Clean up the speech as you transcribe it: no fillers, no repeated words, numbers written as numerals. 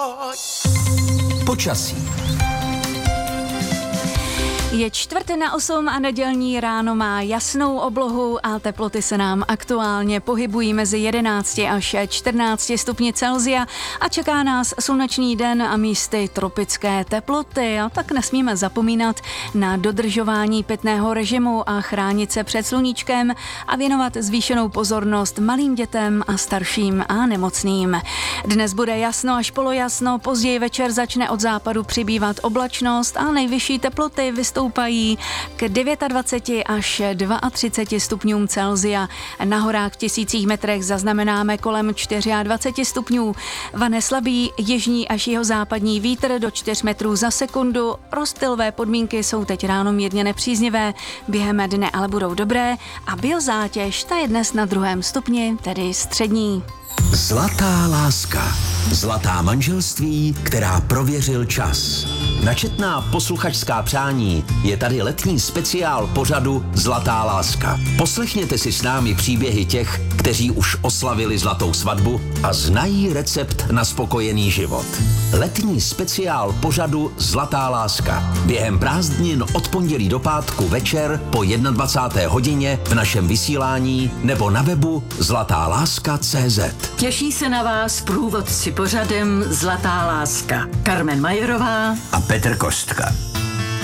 Počasí. Je 7:45 a nedělní ráno má jasnou oblohu a teploty se nám aktuálně pohybují mezi 11 až 14 stupni Celsia a čeká nás slunečný den a místy tropické teploty. A tak nesmíme zapomínat na dodržování pitného režimu a chránit se před sluníčkem a věnovat zvýšenou pozornost malým dětem a starším a nemocným. Dnes bude jasno až polojasno, později večer začne od západu přibývat oblačnost a nejvyšší teploty vystoupají k 29 až 32 stupňům Celsia. Na horách v tisících metrech zaznamenáme kolem 24 stupňů. Vane slabý jižní až jihozápadní vítr do 4 metrů za sekundu. Rozptylové podmínky jsou teď ráno mírně nepříznivé, během dne ale budou dobré a biozátěž ta je dnes na 2. stupni, tedy střední. Zlatá láska. Zlatá manželství, která prověřil čas. Na četná posluchačská přání je tady letní speciál pořadu Zlatá láska. Poslechněte si s námi příběhy těch, kteří už oslavili zlatou svatbu a znají recept na spokojený život. Letní speciál pořadu Zlatá láska. Během prázdnin od pondělí do pátku večer po 21. hodině v našem vysílání nebo na webu zlatáláska.cz. Těší se na vás průvodci pořadem Zlatá láska. Carmen Majerová a Petr Kostka.